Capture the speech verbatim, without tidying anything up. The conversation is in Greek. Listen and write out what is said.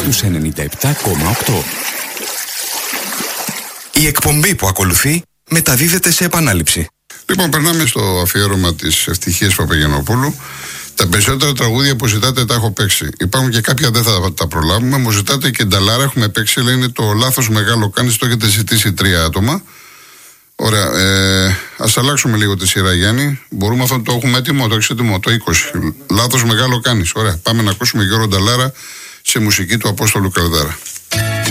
τους ενενήντα επτά κόμμα οκτώ. Η εκπομπή που ακολουθεί μεταδίδεται σε επανάληψη. Λοιπόν, περνάμε στο αφιέρωμα της Ευτυχίας Παπαγενοπούλου. Τα περισσότερα τραγούδια που ζητάτε τα έχω παίξει. Υπάρχουν και κάποια δεν θα τα προλάβουμε. Μου ζητάτε και Νταλάρα, έχουμε παίξει, αλλά είναι το λάθος μεγάλο κάνεις, το έχετε ζητήσει τρία άτομα. Ωραία, ε, ας αλλάξουμε λίγο τη σειρά, Γιάννη. Μπορούμε αυτό το έχουμε έτοιμο, το έχεις έτοιμο, το είκοσι. Λάθος μεγάλο κάνεις. Ωραία, πάμε να ακούσουμε Γιώργο Νταλάρα σε μουσική του Απόστολου Καρδάρα.